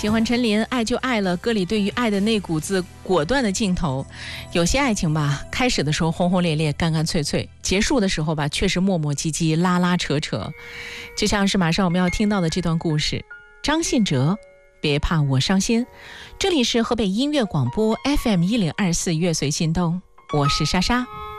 喜欢陈琳，爱就爱了，歌里对于爱的那股子果断的劲头。有些爱情吧，开始的时候轰轰烈烈、干干脆脆，结束的时候吧，却是磨磨唧唧、拉拉扯扯。就像是马上我们要听到的这段故事，张信哲，别怕我伤心。这里是河北音乐广播 FM1024 乐随心动，我是莎莎。